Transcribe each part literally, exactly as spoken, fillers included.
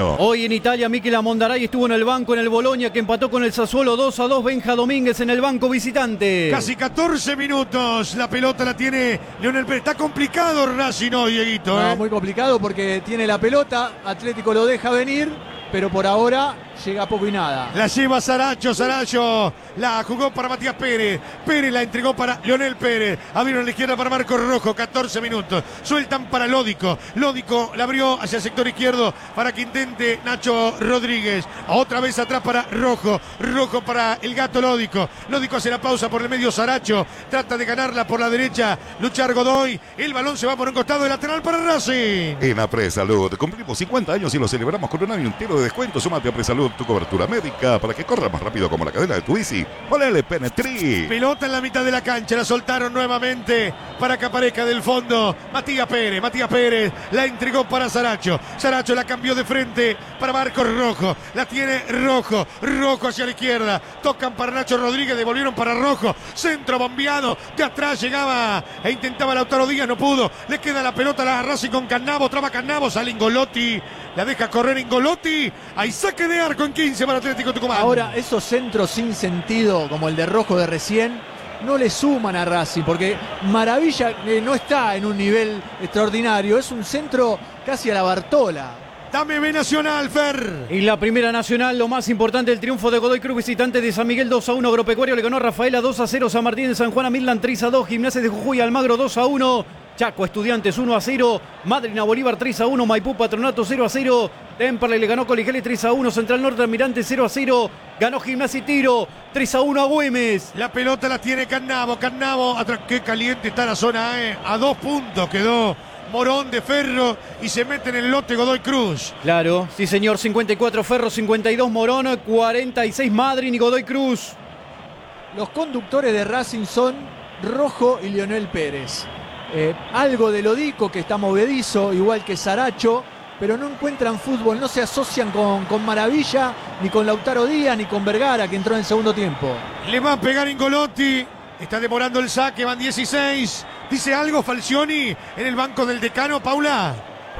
año. Hoy en Italia, Mikel Amondaray estuvo en el banco en el Bologna, que empató con el Sassuolo dos a dos. Benja Domínguez en el banco visitante. Casi catorce minutos. La pelota la tiene Lionel Pérez. Está complicado Racing hoy, Dieguito. No, ¿eh? muy complicado porque tiene la pelota. Atlético lo deja venir, pero por ahora llega poco y nada. La lleva Saracho, Saracho la jugó para Matías Pérez. Pérez la entregó para Lionel Pérez. Abrieron a la izquierda para Marcos Rojo, catorce minutos. Sueltan para Lódico. Lódico la abrió hacia el sector izquierdo para que intente Nacho Rodríguez. Otra vez atrás para Rojo. Rojo para el gato Lódico. Lódico hace la pausa por el medio. Saracho trata de ganarla por la derecha. Luchar Godoy. El balón se va por un costado de lateral para Racing. En Apresalud cumplimos cincuenta años y lo celebramos con un año entero de descuento. Súmate a Apresalud, tu cobertura médica, para que corra más rápido como la cadena de tu bici. Ponele Penetri. Pelota en la mitad de la cancha, la soltaron nuevamente para que aparezca del fondo Matías Pérez. Matías Pérez la entregó para Saracho. Saracho la cambió de frente para Marcos Rojo. La tiene Rojo. Rojo hacia la izquierda. Tocan para Nacho Rodríguez, devolvieron para Rojo. Centro bombeado. De atrás llegaba e intentaba Lautaro Díaz, no pudo. Le queda la pelota, la Racing con Cannavo. Traba Cannavo, sale Ingolotti. La deja correr Ingolotti. Hay saque de arco en quince para Atlético Tucumán. Ahora, esos centros sin sentido, como el de Rojo de recién, no le suman a Racing, porque Maravilla eh, no está en un nivel extraordinario. Es un centro casi a la Bartola. Dame B Nacional, Fer. Y la Primera Nacional, lo más importante, el triunfo de Godoy Cruz visitante de San Miguel dos a uno. Agropecuario le ganó a Rafaela dos a cero. San Martín de San Juan a Midland tres a dos. Gimnasia de Jujuy Almagro dos a uno. Chaco Estudiantes uno a cero. Madrina Bolívar tres a uno. Maipú Patronato cero a cero. Temperley le ganó Colegiales tres a uno. Central Norte Almirante cero a cero. Ganó Gimnasia y Tiro tres a uno a Güemes. La pelota la tiene Cannavo. Cannavo, atrás, qué caliente está la zona, eh. A dos puntos quedó Morón de Ferro y se mete en el lote Godoy Cruz. Claro, sí señor, cincuenta y cuatro Ferro, cincuenta y dos Morón, cuarenta y seis Madryn y Godoy Cruz. Los conductores de Racing son Rojo y Lionel Pérez. Eh, algo de Lodico, que está movedizo, igual que Saracho, pero no encuentran fútbol, no se asocian con, con Maravilla, ni con Lautaro Díaz, ni con Vergara, que entró en el segundo tiempo. Le va a pegar Ingolotti. Está demorando el saque, van dieciséis. ¿Dice algo Falcioni en el banco del decano, Paula?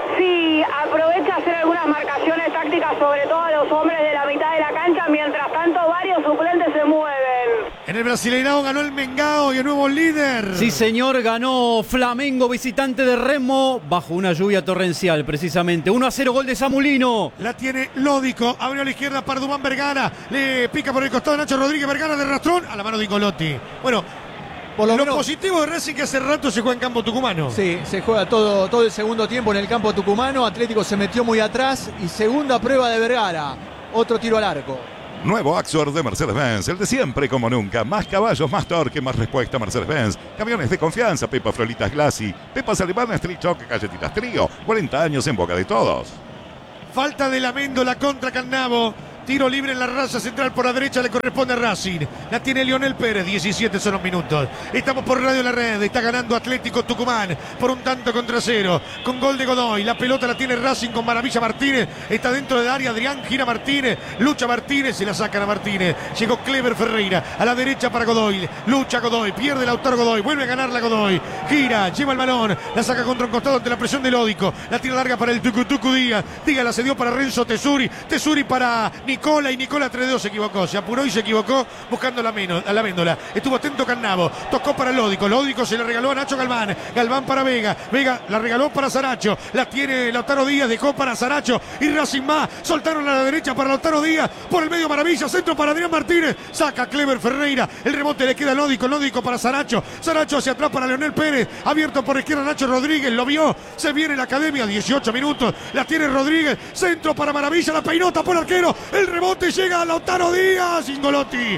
Sí, aprovecha a hacer algunas marcaciones tácticas, sobre todo a los hombres de la mitad de la cancha. Mientras tanto, varios suplentes se mueven. En el Brasileirao ganó el Mengao y el nuevo líder. Sí señor, ganó Flamengo visitante de Remo bajo una lluvia torrencial precisamente. uno a cero, gol de Samulino. La tiene Lódico, abrió a la izquierda para Dubán Vergara. Le pica por el costado Nacho Rodríguez. Vergara de rastrón a la mano de Ingolotti. Bueno, Por lo, lo menos, positivo de Racing que hace rato se juega en campo tucumano. Sí, se juega todo, todo el segundo tiempo en el campo tucumano. Atlético se metió muy atrás y segunda prueba de Vergara. Otro tiro al arco. Nuevo Axor de Mercedes-Benz, el de siempre como nunca. Más caballos, más torque, más respuesta Mercedes-Benz. Camiones de confianza, Pepa Frolitas Glassy, Pepas Alemanas Street Choc, Galletitas Trío. cuarenta años en boca de todos. Falta de la Méndola contra Cannavo. Tiro libre en la raza central por la derecha, le corresponde a Racing. La tiene Lionel Pérez, diecisiete son los minutos. Estamos por Radio La Red, está ganando Atlético Tucumán por un tanto contra cero. Con gol de Godoy, la pelota la tiene Racing con Maravilla Martínez. Está dentro del área, Adrián gira Martínez. Lucha Martínez, se la sacan a Martínez. Llegó Clever Ferreira, a la derecha para Godoy. Lucha Godoy, pierde Lautaro Godoy, vuelve a ganar la Godoy. Gira, lleva el balón, la saca contra un costado ante la presión de Lódico. La tira larga para el Tucutucu Díaz. Díaz la cedió para Renzo Tesuri. Tesuri para Nicola y Nicola tres dos se equivocó, se apuró y se equivocó buscando la meno, a la Méndola. Estuvo atento Cannavo, tocó para Lódico, Lódico se le regaló a Nacho Galván, Galván para Vega, Vega la regaló para Saracho, la tiene Lautaro Díaz, dejó para Saracho y Racing más, soltaron a la derecha para Lautaro Díaz, por el medio Maravilla, centro para Adrián Martínez, saca Clever Ferreira, el rebote le queda a Lódico, Lódico para Saracho, Saracho hacia atrás para Leonel Pérez, abierto por izquierda Nacho Rodríguez, lo vio, se viene la academia, dieciocho minutos, la tiene Rodríguez, centro para Maravilla, la peinota por arquero, el rebote llega a Lautaro Díaz. Ingolotti.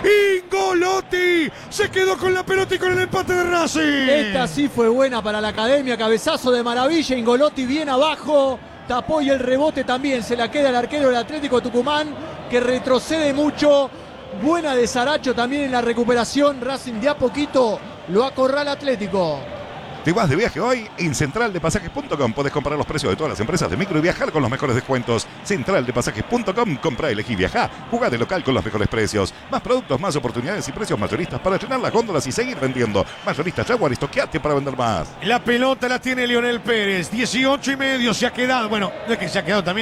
Ingolotti. Se quedó con la pelota y con el empate de Racing. Esta sí fue buena para la academia. Cabezazo de Maravilla. Ingolotti bien abajo. Tapó y el rebote también se la queda el arquero del Atlético Tucumán, que retrocede mucho. Buena de Saracho también en la recuperación. Racing de a poquito lo acorrala Atlético. ¿Te vas de viaje hoy? En central de pasajes punto com podés comparar los precios de todas las empresas de micro y viajar con los mejores descuentos. central de pasajes punto com, compra, elegí, viajá. Jugá de local con los mejores precios. Más productos, más oportunidades y precios mayoristas para llenar las góndolas y seguir vendiendo. Mayoristas Jaguar, estoqueate para vender más. La pelota la tiene Lionel Pérez, dieciocho y medio se ha quedado. Bueno, no es que se ha quedado también.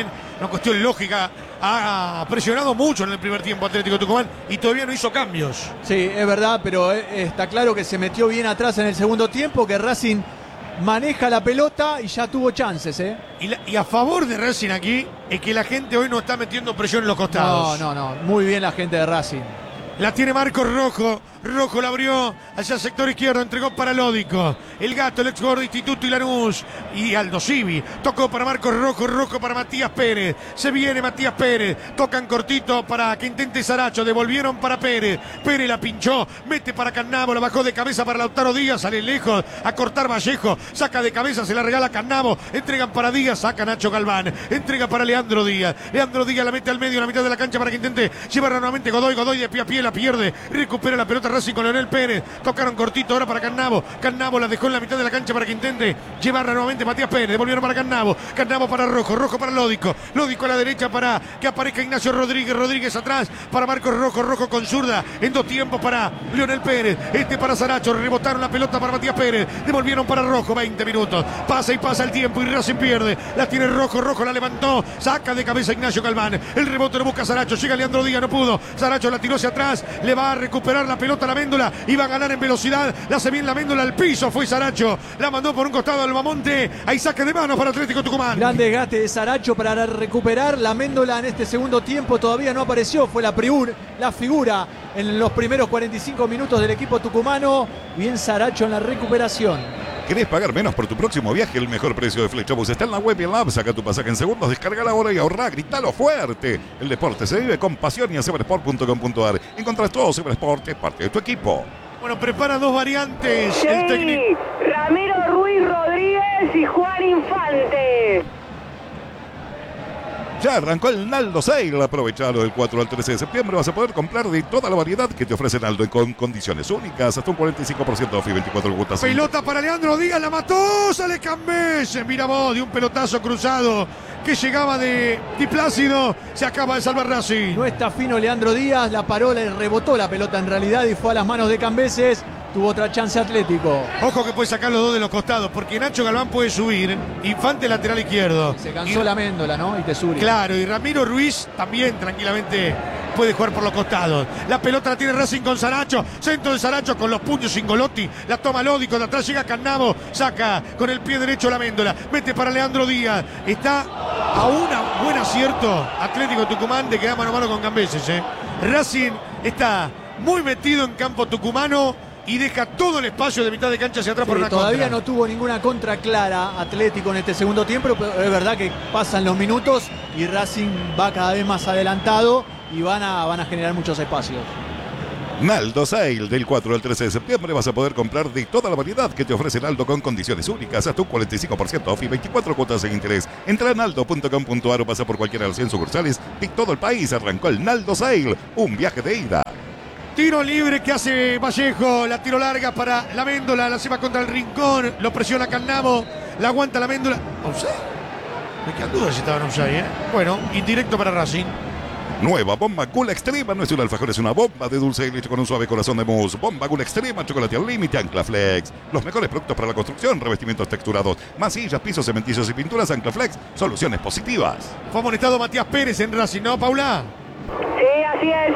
una cuestión lógica. Ha presionado mucho en el primer tiempo Atlético Tucumán y todavía no hizo cambios. Sí, es verdad, pero está claro que se metió bien atrás en el segundo tiempo, que Racing maneja la pelota y ya tuvo chances, ¿eh? Y, la, y a favor de Racing aquí es que la gente hoy no está metiendo presión en los costados. No, no, no. Muy bien la gente de Racing. La tiene Marcos Rojo. Rojo la abrió hacia el sector izquierdo, entregó para Lódico. El Gato, el ex jugador de Instituto y Lanús. Y Aldo Civi. Tocó para Marcos Rojo, Rojo para Matías Pérez. Se viene Matías Pérez. Tocan cortito para que intente Saracho. Devolvieron para Pérez. Pérez la pinchó. Mete para Cannavo. La bajó de cabeza para Lautaro Díaz. Sale lejos a cortar Vallejo. Saca de cabeza, se la regala Cannavo. Entregan para Díaz. Saca Nacho Galván. Entrega para Leandro Díaz. Leandro Díaz la mete al medio, en la mitad de la cancha para que intente llevar nuevamente Godoy. Godoy de pie a pie la pierde. Recupera la pelota Racing con Leonel Pérez. Tocaron cortito ahora para Cannavo. Cannavo la dejó en la mitad de la cancha para que intente llevarla nuevamente Matías Pérez. Devolvieron para Cannavo. Cannavo para Rojo. Rojo para Lódico. Lódico a la derecha para que aparezca Ignacio Rodríguez. Rodríguez atrás para Marcos Rojo. Rojo con zurda. En dos tiempos para Leonel Pérez. Este para Saracho. Rebotaron la pelota para Matías Pérez. Devolvieron para Rojo. veinte minutos. Pasa y pasa el tiempo y Racing pierde. La tiene Rojo. Rojo la levantó. Saca de cabeza Ignacio Galván. El rebote lo busca Saracho. Llega Leandro Díaz. No pudo. Saracho la tiró hacia atrás. Le va a recuperar la pelota a la Méndola. Iba a ganar en velocidad. La hace bien la Méndola al piso. Fue Saracho. La mandó por un costado al Bamonte. Hay saque de manos para Atlético Tucumán. Gran desgaste de Saracho para recuperar. La Méndola en este segundo tiempo todavía no apareció. Fue la, priur, la figura en los primeros cuarenta y cinco minutos del equipo tucumano. Bien Saracho en la recuperación. ¿Querés pagar menos por tu próximo viaje? El mejor precio de Flexbus está en la web y en la app. Saca tu pasaje en segundos, descarga la hora y ahorra. Gritalo fuerte. El deporte se vive con pasión y en Seversport punto com punto a r encontrás todo Seversport, es parte de tu equipo. Bueno, prepara dos variantes. Sí, el técnico Ramiro Ruiz Rodríguez y Juan Infante. Ya arrancó el Naldo Sale. Aprovechalo del cuatro al trece de septiembre. Vas a poder comprar de toda la variedad que te ofrece Naldo con condiciones únicas. Hasta un cuarenta y cinco por ciento off y veinticuatro cuotas. Pelota para Leandro Díaz, la mató. Sale Cambese. Mira vos, de un pelotazo cruzado que llegaba de Di Plácido. Se acaba de salvar Racing. No está fino Leandro Díaz. La paró, le rebotó la pelota en realidad y fue a las manos de Cambeses. Tuvo otra chance Atlético. Ojo que puede sacar los dos de los costados, porque Nacho Galván puede subir. Infante lateral izquierdo. Se cansó y, la Méndola, ¿no? Y te sube. Claro, y Ramiro Ruiz también tranquilamente puede jugar por los costados. La pelota la tiene Racing con Saracho. Centro de Saracho con los puños Ingolotti. La toma Lódico, de atrás llega Cannavo. Saca con el pie derecho la Méndola. Mete para Leandro Díaz. Está a un buen acierto Atlético Tucumán de quedar mano a mano con Cambeses. ¿eh? Racing está muy metido en campo tucumano y deja todo el espacio de mitad de cancha hacia atrás. Sí, por una todavía contra. No tuvo ninguna contra clara Atlético en este segundo tiempo, pero es verdad que pasan los minutos y Racing va cada vez más adelantado y van a, van a generar muchos espacios. Naldo Sale, del cuatro al trece de septiembre vas a poder comprar de toda la variedad que te ofrece Naldo con condiciones únicas, hasta un cuarenta y cinco por ciento off y veinticuatro cuotas en interés. Entra a naldo punto com punto a r o pasa por cualquiera de los cien sucursales de todo el país. Arrancó el Naldo Sale, un viaje de ida. Tiro libre que hace Vallejo, la tiro larga para la Méndola, la lleva contra el rincón, lo presiona Cannavo, la aguanta la Méndola. ¿Offside? Me quedan dudas si estaba en offside, ¿eh? Bueno, indirecto para Racing. Nueva Bomba Cool Extrema, no es un alfajor, es una bomba de dulce de leche con un suave corazón de mousse. Bomba Cool Extrema, chocolate al límite, Ancla Flex. Los mejores productos para la construcción, revestimientos texturados, masillas, pisos, cementizos y pinturas. Ancla Flex, soluciones positivas. Fue amonestado Matías Pérez en Racing, ¿no, Paula? Sí, así es.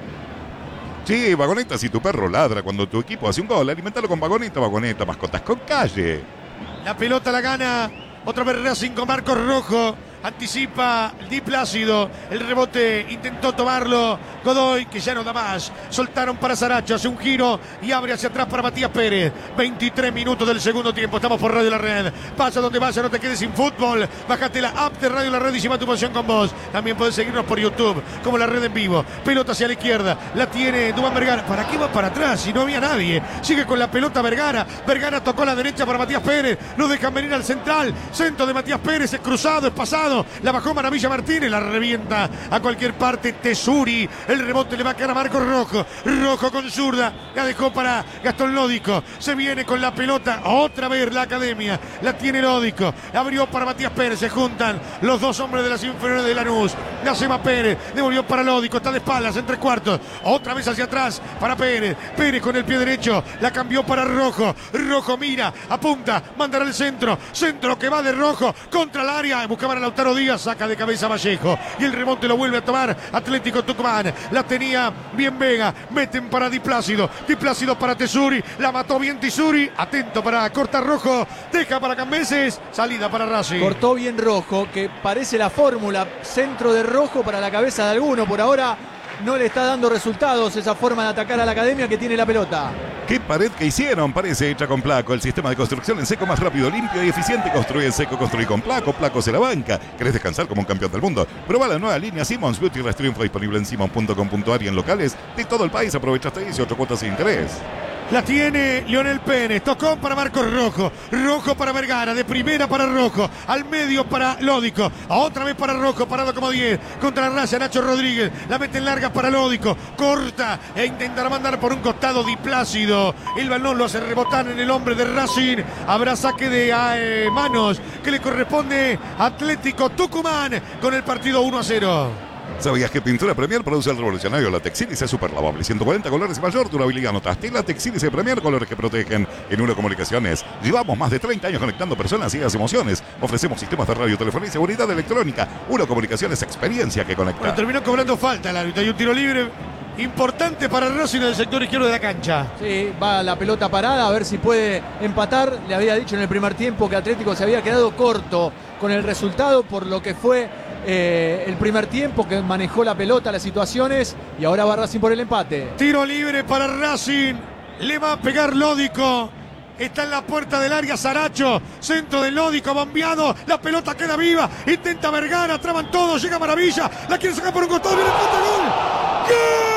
Sí, Vagoneta, si tu perro ladra cuando tu equipo hace un gol, alimentalo con Vagoneta, Vagoneta, mascotas con calle. La pelota la gana otra vez Racing con Marcos Rojo. Anticipa Di Plácido. El rebote intentó tomarlo Godoy, que ya no da más. Soltaron para Saracho. Hace un giro y abre hacia atrás para Matías Pérez. veintitrés minutos del segundo tiempo. Estamos por Radio La Red. Pasa donde vaya, no te quedes sin fútbol. Bájate la app de Radio La Red y lleva tu pasión con vos. También podés seguirnos por YouTube, como La Red en vivo. Pelota hacia la izquierda. La tiene Duván Vergara. ¿Para qué va para atrás si no había nadie? Sigue con la pelota Vergara. Vergara tocó a la derecha para Matías Pérez. Lo dejan venir al central. Centro de Matías Pérez. Es cruzado, es pasado. La bajó Maravilla Martínez, la revienta a cualquier parte Tesuri. El rebote le va a quedar a Marcos Rojo. Rojo con zurda. La dejó para Gastón Lódico. Se viene con la pelota. Otra vez la academia. La tiene Lódico. Abrió para Matías Pérez. Se juntan los dos hombres de las inferiores de Lanús. La Sema Pérez. Devolvió para Lódico. Está de espaldas en tres cuartos. Otra vez hacia atrás para Pérez. Pérez con el pie derecho. La cambió para Rojo. Rojo mira. Apunta. Mandará el centro. Centro que va de Rojo contra el área. Buscaban a Lautaro Lautaro Díaz saca de cabeza a Vallejo y el remonte lo vuelve a tomar Atlético Tucumán. La tenía bien Vega, meten para Di Plácido, Di Plácido para Tesuri, la mató bien Tesuri, atento para cortar Rojo, deja para Cambeses, salida para Racing. Cortó bien Rojo, que parece la fórmula, centro de Rojo para la cabeza de alguno. Por ahora no le está dando resultados esa forma de atacar a la academia que tiene la pelota. ¿Qué pared que hicieron? Parece hecha con Placo. El sistema de construcción en seco más rápido, limpio y eficiente. Construye en seco, construye con Placo. Placo se la banca. ¿Querés descansar como un campeón del mundo? Probá la nueva línea Simmons Beauty Rest Triunfo, disponible en simmons punto com punto a r y en locales de todo el país. Aprovecha hasta dieciocho cuotas sin interés. La tiene Lionel Pérez, tocó para Marcos Rojo, Rojo para Vergara, de primera para Rojo, al medio para Lódico, otra vez para Rojo, parado como diez, contra la raya Nacho Rodríguez, la mete en larga para Lódico, corta e intentará mandar por un costado Di Plácido, el balón lo hace rebotar en el hombre de Racing, habrá saque de eh, manos que le corresponde a Atlético Tucumán con el partido uno a cero. ¿Sabías que Pintura Premier produce el revolucionario Latex Sílice super lavable? ciento cuarenta colores y mayor durabilidad. ¿Notaste? Latex Sílice Premier, colores que protegen. En Uno Comunicaciones llevamos más de treinta años conectando personas y las emociones. Ofrecemos sistemas de radio, telefonía y seguridad electrónica. Uno Comunicaciones, experiencia que conecta. Bueno, terminó cobrando falta el árbitro. Hay un tiro libre importante para Racing en el sector izquierdo de la cancha. Sí, va la pelota parada a ver si puede empatar. Le había dicho en el primer tiempo que Atlético se había quedado corto con el resultado por lo que fue eh, el primer tiempo, que manejó la pelota, las situaciones, y ahora va Racing por el empate. Tiro libre para Racing. Le va a pegar Lódico. Está en la puerta del área Saracho. Centro de Lódico, bombeado. La pelota queda viva. Intenta Vergara. Traban todos. Llega Maravilla. La quiere sacar por un costado. Viene el empate. ¡Gol! ¡Gol!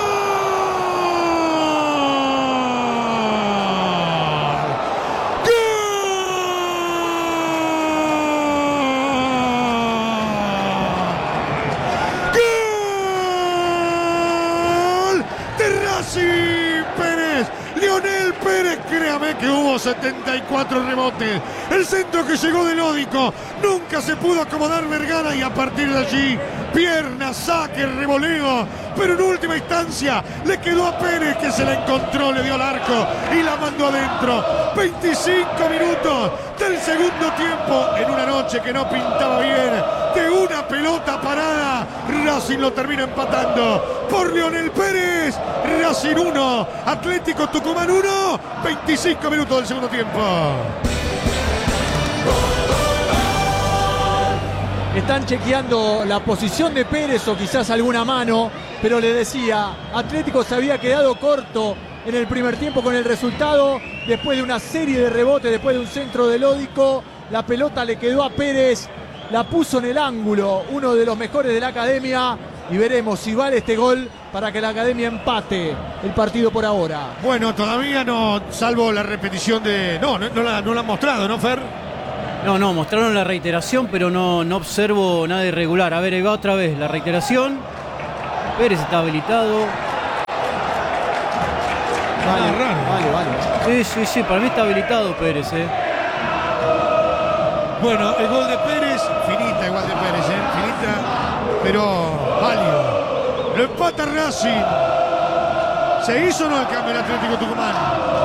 Pérez, Lionel Pérez, créame que hubo setenta y cuatro rebotes. El centro que llegó de Lódico, nunca se pudo acomodar Vergara y a partir de allí, pierna, saque, revoleo, pero en última instancia le quedó a Pérez que se la encontró, le dio al arco y la mandó adentro. veinticinco minutos del segundo tiempo en una noche que no pintaba bien. De una pelota parada, Racing lo termina empatando por Lionel Pérez. Racing uno, Atlético Tucumán uno, veinticinco minutos del segundo tiempo. Están chequeando la posición de Pérez o quizás alguna mano, pero le decía, Atlético se había quedado corto en el primer tiempo con el resultado, después de una serie de rebotes, después de un centro de Lódico, la pelota le quedó a Pérez, la puso en el ángulo, uno de los mejores de la academia, y veremos si vale este gol para que la academia empate el partido por ahora. Bueno, todavía no, salvo la repetición de... No, no, no, la, no la han mostrado, ¿no, Fer? No, no, mostraron la reiteración, pero no, no observo nada irregular. A ver, ahí va otra vez la reiteración. Pérez está habilitado. Vale, raro. Vale, vale. Sí, sí, sí, para mí está habilitado Pérez, eh. Bueno, el gol de Pérez, finita igual de Pérez, ¿eh? Finita, pero válido. Lo empata Racing. ¿Se hizo o no el cambio el Atlético Tucumán?